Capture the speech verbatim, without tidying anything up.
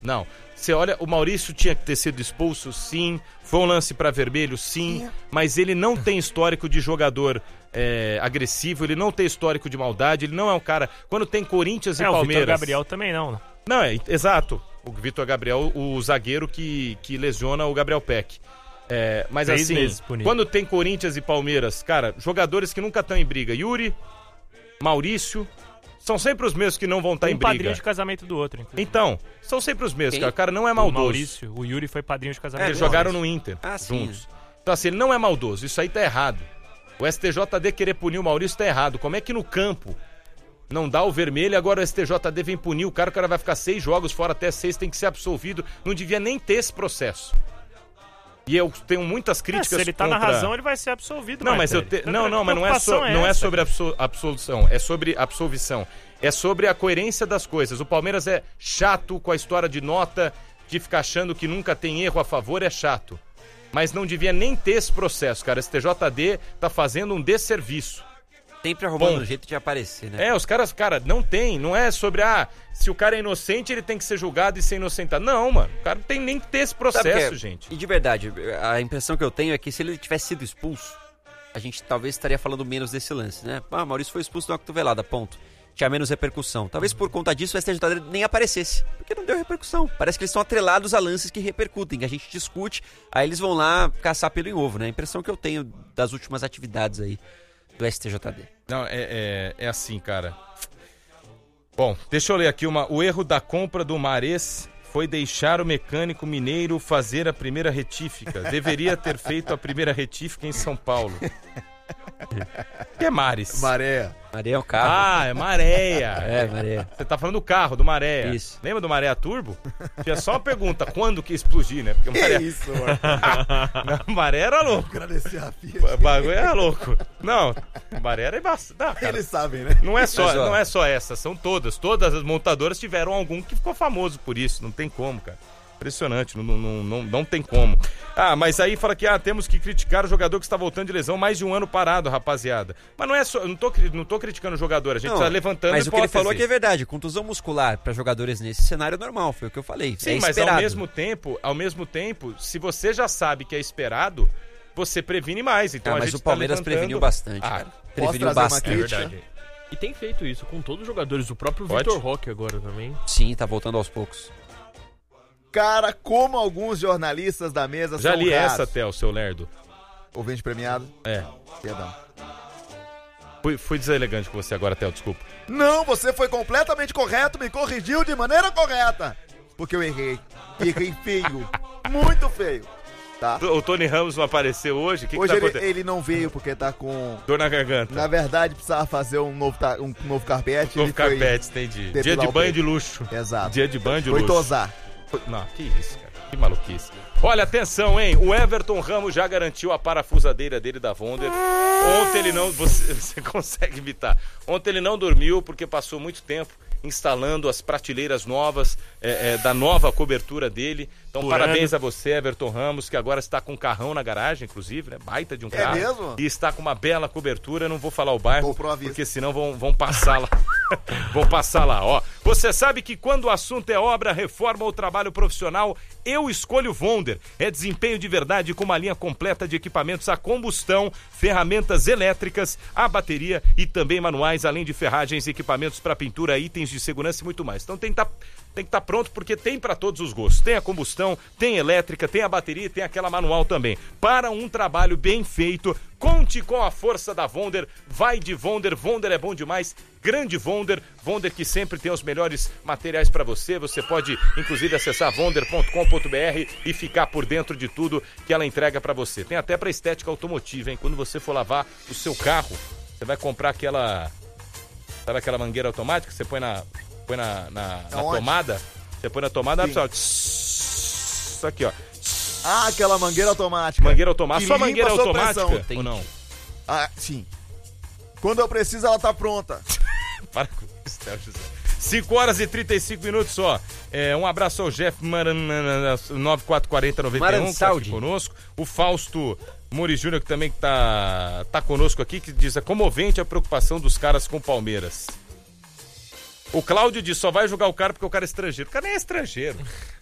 Não. Você olha, o Maurício tinha que ter sido expulso, sim. Foi um lance pra vermelho, sim. Mas ele não tem histórico de jogador é, agressivo, ele não tem histórico de maldade, ele não é um cara... Quando tem Corinthians e é, Palmeiras... o Vitor Gabriel também não, né? Não, é, exato. O Vitor Gabriel, o zagueiro que, que lesiona o Gabriel Peck. É, mas Três assim, meses, quando tem Corinthians e Palmeiras, cara, jogadores que nunca estão em briga. Yuri, Maurício... São sempre os mesmos que não vão estar um em briga. padrinho de casamento do outro, inclusive. Então, são sempre os mesmos, Quem? cara. O cara não é maldoso. O Maurício, o Yuri foi padrinho de casamento. Eles do jogaram Maurício. no Inter, Ah, sim. juntos. Então assim, ele não é maldoso. Isso aí tá errado. O S T J D querer punir o Maurício tá errado. Como é que no campo não dá o vermelho e agora o S T J D vem punir o cara, o cara vai ficar seis jogos fora, até seis, tem que ser absolvido. Não devia nem ter esse processo. E eu tenho muitas críticas é, se ele tá contra... na razão, ele vai ser absolvido. Não, mas eu te... não, não, mas não é, so... é não é essa, sobre absol... absolução, é sobre absolvição. É sobre a coerência das coisas. O Palmeiras é chato com a história de nota, de ficar achando que nunca tem erro a favor, é chato. Mas não devia nem ter esse processo, cara. O S T J D tá fazendo um desserviço. Sempre arrumando Bom. um jeito de aparecer, né? É, os caras, cara, não tem, não é sobre, ah, se o cara é inocente, ele tem que ser julgado e ser inocentado. Não, mano, o cara não tem nem que ter esse processo, gente. E de verdade, a impressão que eu tenho é que se ele tivesse sido expulso, a gente talvez estaria falando menos desse lance, né? Ah, Maurício foi expulso de uma cotovelada, ponto. Tinha menos repercussão. Talvez por conta disso o S T J D nem aparecesse, porque não deu repercussão. Parece que eles estão atrelados a lances que repercutem, que a gente discute, aí eles vão lá caçar pelo em ovo, né? A impressão que eu tenho das últimas atividades aí do S T J D. Não, é, é, é assim, cara. Bom, deixa eu ler aqui uma. O erro da compra do Mares foi deixar o mecânico mineiro fazer a primeira retífica. Deveria ter feito a primeira retífica em São Paulo. Que é Mares? Maré. Maré é um carro. Ah, é Maréia. É, Maré. Você tá falando do carro, do Maréia. Isso. Lembra do Maré a Turbo? Tinha só uma pergunta, quando que ia explodir, né? Porque o Maré... Que isso, mano. Não, o Maré era louco. Agradecer a Fiat. O bagulho era louco. Não, o Maré era embaçado. Eles sabem, né? Não é só, Mas, ó, não é só essa, são todas. Todas as montadoras tiveram algum que ficou famoso por isso. Não tem como, cara. Impressionante, não, não, não, não tem como. Ah, mas aí fala que ah, temos que criticar o jogador que está voltando de lesão mais de um ano parado, rapaziada. Mas não é só, não tô, não tô criticando o jogador, a gente está levantando mas hipótese. o que ele falou aqui é verdade, contusão muscular para jogadores nesse cenário é normal, foi o que eu falei. Sim, é mas esperado. ao mesmo tempo, ao mesmo tempo, se você já sabe que é esperado, você previne mais. Então ah, a mas gente o Palmeiras tá levantando... preveniu bastante, ah, cara. Posso Preveniu trazer uma bastante. crítica? É verdade. E tem feito isso com todos os jogadores, o próprio Pode? Vitor Roque agora também. Sim, tá voltando aos poucos. Cara, como alguns jornalistas da mesa Já são li raros. essa, Theo, seu lerdo. Ouvinte premiado? É. Perdão. Fui, fui deselegante com você agora, Theo, desculpa. Não, você foi completamente correto, me corrigiu de maneira correta. Porque eu errei. Errei feio. Muito feio. Tá? O Tony Ramos não apareceu hoje? O que, que Hoje tá ele, acontecendo? ele não veio porque tá com... Dor na garganta. Na verdade, precisava fazer um novo, ta- um novo carpete. Novo ele foi carpete, entendi. depilar Dia de o banho peito. de luxo. Exato. Dia de banho de Foi luxo. tosar. Foi- Não, que isso, cara. Que maluquice. Olha, atenção, hein? O Everton Ramos já garantiu a parafusadeira dele da Wonder. Ontem ele não... Você, você consegue evitar. Ontem ele não dormiu porque passou muito tempo instalando as prateleiras novas é, é, da nova cobertura dele. Então, Furando. parabéns a você, Everton Ramos, que agora está com um carrão na garagem, inclusive, né? Baita de um É carro. mesmo? E está com uma bela cobertura. Não vou falar o bairro, Vou pro aviso. porque senão vão, vão passar lá. Vão passar lá, ó. Você sabe que quando o assunto é obra, reforma ou trabalho profissional, eu escolho Wonder. É desempenho de verdade com uma linha completa de equipamentos a combustão, ferramentas elétricas, a bateria e também manuais, além de ferragens, equipamentos para pintura, itens de segurança e muito mais. Então tem que tá, tem que estar pronto porque tem para todos os gostos. Tem a combustão, tem elétrica, tem a bateria e tem aquela manual também. Para um trabalho bem feito, conte com a força da Wonder. Vai de Wonder, Wonder é bom demais. Grande Wonder, Wonder que sempre tem os melhores materiais para você. Você pode, inclusive, acessar wonder ponto com ponto b r e ficar por dentro de tudo que ela entrega para você. Tem até para estética automotiva, hein? Quando você for lavar o seu carro, você vai comprar aquela... Sabe aquela mangueira automática que você põe na, põe na, na, na Aonde? tomada? Você põe na tomada, Sim. vai Isso aqui, ó. Ah, aquela mangueira automática. Mangueira automática. Que Sua limpa mangueira a sua automática pressão. ou não? Ah, sim. Quando eu preciso, ela tá pronta. Para com isso, Theo José. cinco horas e trinta e cinco minutos só. É, um abraço ao Jeff Maran, nove quatro quatro zero nove um, que tá aqui Saudi. conosco. O Fausto Muri Júnior, que também tá, tá conosco aqui, que diz: é comovente a preocupação dos caras com o Palmeiras. O Cláudio diz, só vai julgar o cara porque o cara é estrangeiro. O cara nem é estrangeiro.